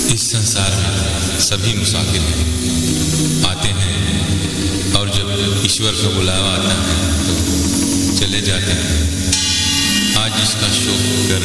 इस संसार में सभी मुसाफिर हैं, आते हैं और जब ईश्वर का बुलावा आता है तो चले जाते हैं। आज जिसका शोक कर